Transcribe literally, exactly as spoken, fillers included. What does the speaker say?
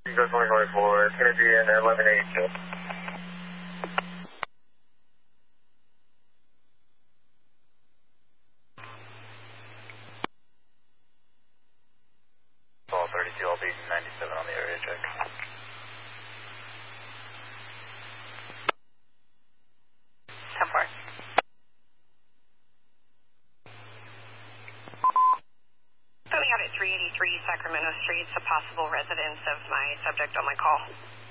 Eagle twenty twenty-four, it's going to be in eleven eighty-two. twelve thirty-two, I'll be ninety-seven on the area check. ten four. Filling out at three eighty-three Sacramento Street, a possible residence of my subject on my call.